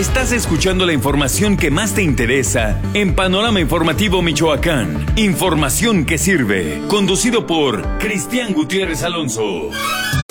Estás escuchando la información que más te interesa en Panorama Informativo Michoacán. Información que sirve. Conducido por Cristian Gutiérrez Alonso.